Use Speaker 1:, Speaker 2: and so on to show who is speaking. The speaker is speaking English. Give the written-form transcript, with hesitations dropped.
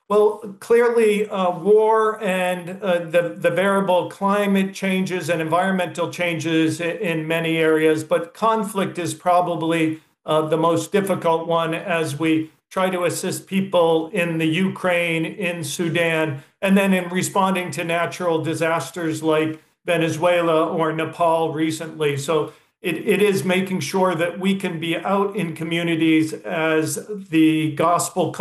Speaker 1: Well, clearly, war and the variable climate changes and environmental changes in many areas, but conflict is probably the most difficult one as we try to assist people in the Ukraine, in Sudan, and then in responding to natural disasters like Venezuela or Nepal recently. So it is making sure that we can be out in communities as the gospel